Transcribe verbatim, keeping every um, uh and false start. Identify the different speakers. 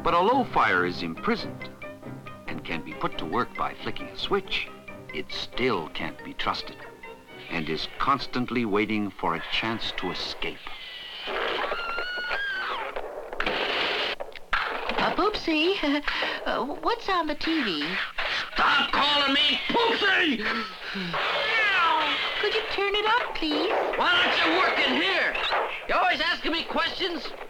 Speaker 1: But although fire is imprisoned and can be put to work by flicking a switch, it still can't be trusted and is constantly waiting for a chance to escape.
Speaker 2: Uh, Poopsie, uh, what's on the T V?
Speaker 3: Stop calling me Poopsie!
Speaker 2: Could you turn it up, please?
Speaker 3: Why don't you work in here? You always asking me questions?